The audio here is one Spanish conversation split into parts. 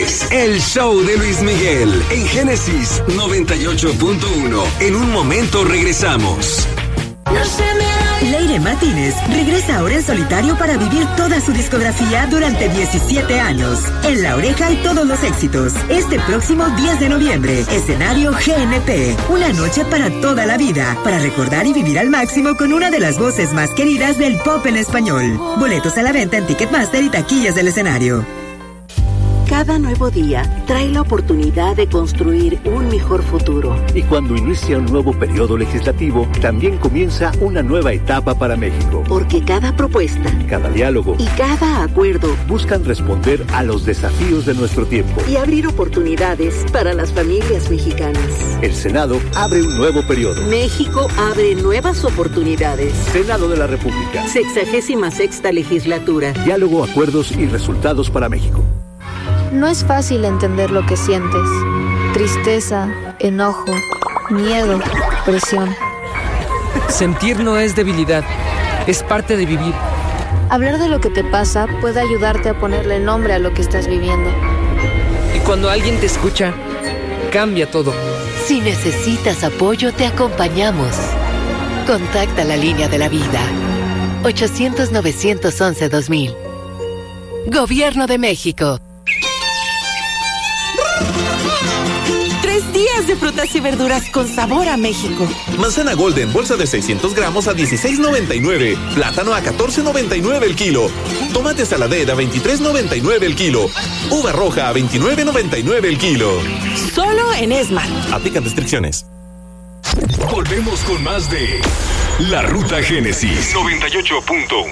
es el show de Luis Miguel en Génesis 98.1. En un momento regresamos. Leire Martínez regresa ahora en solitario para vivir toda su discografía durante 17 años. En La Oreja y todos los éxitos. Este próximo 10 de noviembre, escenario GNP. Una noche para toda la vida, para recordar y vivir al máximo con una de las voces más queridas del pop en español. Boletos a la venta en Ticketmaster y taquillas del escenario. Cada nuevo día trae la oportunidad de construir un mejor futuro. Y cuando inicia un nuevo periodo legislativo, también comienza una nueva etapa para México. Porque cada propuesta, cada diálogo y cada acuerdo buscan responder a los desafíos de nuestro tiempo y abrir oportunidades para las familias mexicanas. El Senado abre un nuevo periodo. México abre nuevas oportunidades. Senado de la República. 66ª legislatura. Diálogo, acuerdos y resultados para México. No es fácil entender lo que sientes. Tristeza, enojo, miedo, presión. Sentir no es debilidad, es parte de vivir. Hablar de lo que te pasa puede ayudarte a ponerle nombre a lo que estás viviendo. Y cuando alguien te escucha, cambia todo. Si necesitas apoyo, te acompañamos. Contacta la línea de la vida. 800-911-2000. Gobierno de México. 3 días de frutas y verduras con sabor a México. Manzana Golden, bolsa de 600 gramos a $16.99. Plátano a $14.99 el kilo. Tomate saladera a $23.99 el kilo. Uva roja a $29.99 el kilo. Solo en Esmar. Aplican restricciones. Volvemos con más de La Ruta Génesis 98.1.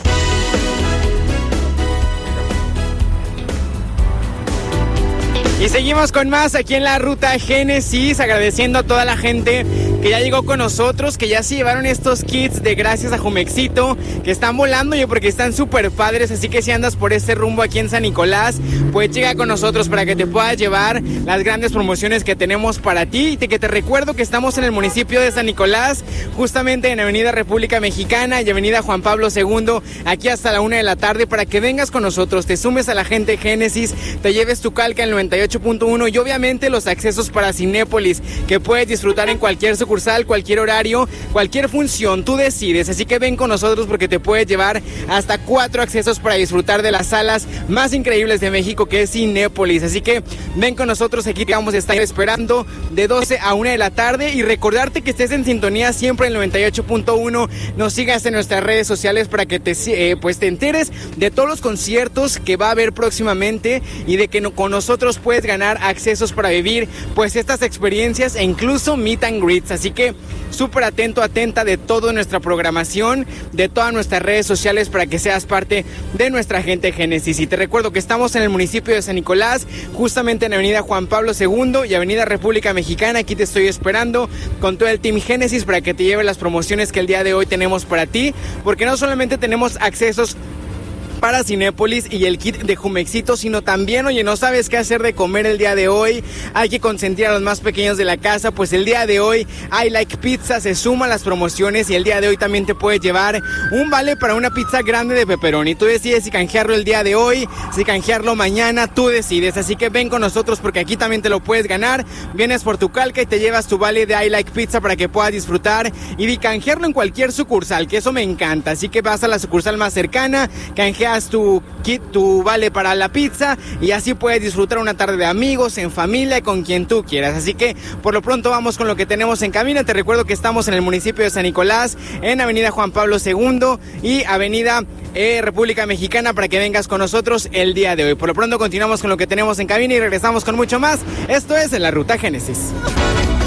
Y seguimos con más aquí en La Ruta Génesis, agradeciendo a toda la gente que ya llegó con nosotros, que ya se llevaron estos kits de gracias a Jumexito, que están volando yo porque están súper padres, así que si andas por este rumbo aquí en San Nicolás, pues llega con nosotros para que te puedas llevar las grandes promociones que tenemos para ti, y que te recuerdo que estamos en el municipio de San Nicolás, justamente en Avenida República Mexicana y Avenida Juan Pablo II, aquí hasta la 1 de la tarde, para que vengas con nosotros, te sumes a la gente Génesis, te lleves tu calca en 98.1 y obviamente los accesos para Cinépolis, que puedes disfrutar en cualquier sucursal, cualquier horario, cualquier función, tú decides, así que ven con nosotros porque te puedes llevar hasta 4 accesos para disfrutar de las salas más increíbles de México, que es Cinépolis, así que ven con nosotros, aquí te vamos a estar esperando de 12 a 1 de la tarde y recordarte que estés en sintonía siempre en 98.1, nos sigas en nuestras redes sociales para que pues te enteres de todos los conciertos que va a haber próximamente y de que con nosotros puedes ganar accesos para vivir pues estas experiencias e incluso meet and greets, así que súper atenta de toda nuestra programación, de todas nuestras redes sociales para que seas parte de nuestra gente Génesis. Y te recuerdo que estamos en el municipio de San Nicolás, justamente en Avenida Juan Pablo II y Avenida República Mexicana. Aquí te estoy esperando con todo el Team Génesis para que te lleve las promociones que el día de hoy tenemos para ti, porque no solamente tenemos accesos para Cinépolis y el kit de Jumexito, sino también, oye, no sabes qué hacer de comer el día de hoy, hay que consentir a los más pequeños de la casa, pues el día de hoy I Like Pizza se suma a las promociones y el día de hoy también te puedes llevar un vale para una pizza grande de pepperoni. Tú decides si canjearlo el día de hoy, si canjearlo mañana, tú decides, así que ven con nosotros porque aquí también te lo puedes ganar. Vienes por tu calca y te llevas tu vale de I Like Pizza para que puedas disfrutar y canjearlo en cualquier sucursal, que eso me encanta, así que vas a la sucursal más cercana, canjeas tu kit, tu vale para la pizza y así puedes disfrutar una tarde de amigos, en familia, con quien tú quieras. Así que por lo pronto vamos con lo que tenemos en camino. Te recuerdo que estamos en el municipio de San Nicolás, en Avenida Juan Pablo II y Avenida República Mexicana para que vengas con nosotros el día de hoy. Por lo pronto continuamos con lo que tenemos en camino y regresamos con mucho más. Esto es La Ruta Génesis.